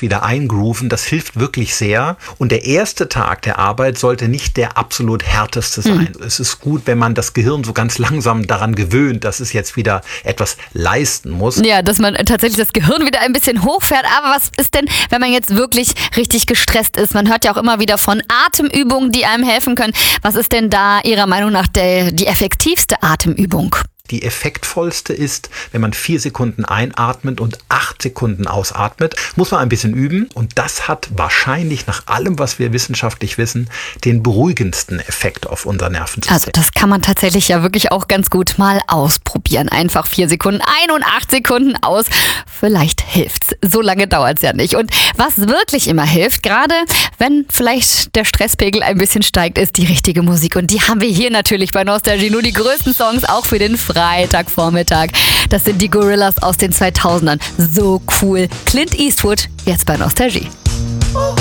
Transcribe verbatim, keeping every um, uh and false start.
wieder eingrooven. Das hilft wirklich sehr. Und der erste Tag der Arbeit sollte nicht der absolut härteste sein. Mhm. Es ist gut, wenn man das Gehirn so ganz langsam daran gewöhnt, dass es jetzt wieder etwas leisten muss. Ja, dass man tatsächlich das Gehirn wieder ein bisschen hochfährt. Aber was ist denn, wenn man jetzt wirklich richtig gestresst ist? Man hört ja auch immer wieder von Atemübungen, die einem helfen können. Was ist denn da Ihrer Meinung nach der, die effektivste Atemübung? Die effektvollste ist, wenn man vier Sekunden einatmet und acht Sekunden ausatmet. Muss man ein bisschen üben. Und das hat wahrscheinlich nach allem, was wir wissenschaftlich wissen, den beruhigendsten Effekt auf unser Nervensystem. Also das kann man tatsächlich ja wirklich auch ganz gut mal ausprobieren. Einfach vier Sekunden ein und acht Sekunden aus. Vielleicht hilft's. So lange dauert's ja nicht. Und was wirklich immer hilft, gerade wenn vielleicht der Stresspegel ein bisschen steigt, ist die richtige Musik. Und die haben wir hier natürlich bei Nostalgie. Nur die größten Songs auch für den Freitagvormittag. Das sind die Gorillaz aus den zweitausendern. So cool. Clint Eastwood, jetzt bei Nostalgie. Oh.